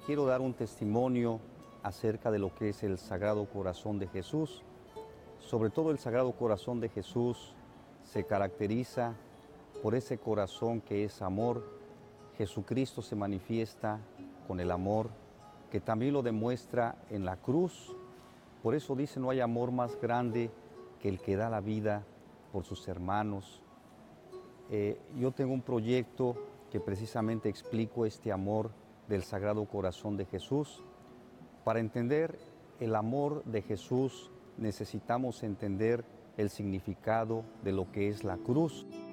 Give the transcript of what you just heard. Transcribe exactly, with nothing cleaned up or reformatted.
quiero dar un testimonio acerca de lo que es el Sagrado Corazón de Jesús. Sobre todo el Sagrado Corazón de Jesús se caracteriza por ese corazón que es amor. Jesucristo se manifiesta con el amor, que también lo demuestra en la cruz. Por eso dice, no hay amor más grande que el que da la vida por sus hermanos. Eh, yo tengo un proyecto que precisamente explico este amor del Sagrado Corazón de Jesús. Para entender el amor de Jesús necesitamos entender el significado de lo que es la cruz.